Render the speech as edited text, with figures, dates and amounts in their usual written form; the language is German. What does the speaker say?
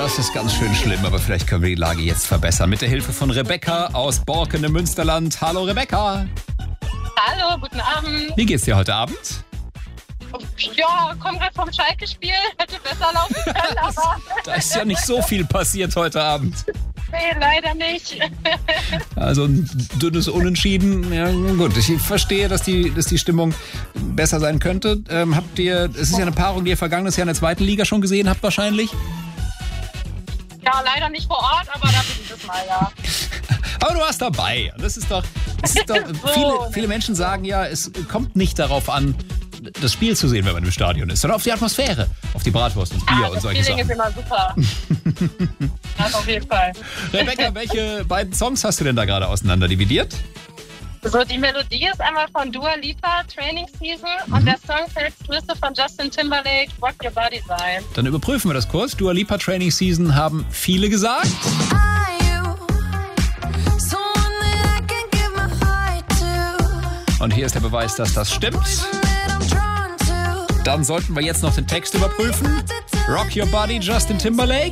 das ist ganz schön schlimm, aber vielleicht können wir die Lage jetzt verbessern. Mit der Hilfe von Rebecca aus Borken im Münsterland. Hallo Rebecca. Hallo, guten Abend. Wie geht's dir heute Abend? Ja, komm gerade vom Schalke-Spiel. Hätte besser laufen können, aber... Da ist ja nicht so viel passiert heute Abend. Nee, leider nicht. Also ein dünnes Unentschieden. Ja, gut, ich verstehe, dass die Stimmung besser sein könnte. Es ist ja eine Paarung, die ihr vergangenes Jahr in der zweiten Liga schon gesehen habt wahrscheinlich. Ja, leider nicht vor Ort, aber da bin ich das mal, ja. Aber du warst dabei. Das ist doch So. viele Menschen sagen ja, es kommt nicht darauf an, das Spiel zu sehen, wenn man im Stadion ist, sondern auf die Atmosphäre, auf die Bratwurst und Bier und solche Feeling Sachen. ist immer super. Das auf jeden Fall. Rebecca, welche beiden Songs hast du denn da gerade auseinander dividiert? So, die Melodie ist einmal von Dua Lipa, Training Season, und der Song müsste von Justin Timberlake, Rock Your Body sein. Dann überprüfen wir das kurz. Dua Lipa Training Season haben viele gesagt. Und hier ist der Beweis, dass das stimmt. Dann sollten wir jetzt noch den Text überprüfen. Rock Your Body, Justin Timberlake.